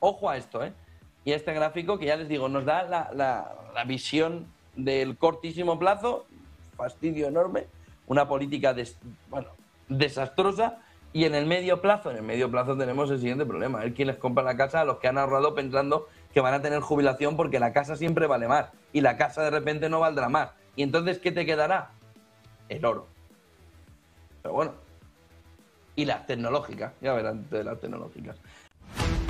ojo a esto, ¿eh? Y este gráfico que ya les digo, nos da la visión del cortísimo plazo, fastidio enorme, una política desastrosa, y en el medio plazo tenemos el siguiente problema, es quién les compra la casa a los que han ahorrado pensando que van a tener jubilación porque la casa siempre vale más y la casa de repente no valdrá más. Y entonces, ¿qué te quedará? El oro. Pero bueno. Y las tecnológicas, ya verán de las tecnológicas.